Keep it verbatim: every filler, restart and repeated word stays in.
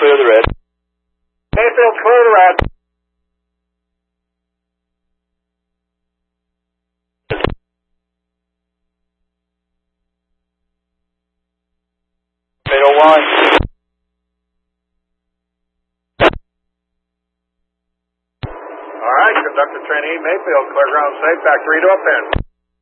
clear the red. Mayfield, clear the red. Fatal one. All right, conductor trainee Mayfield, clear ground safe, back three to up in.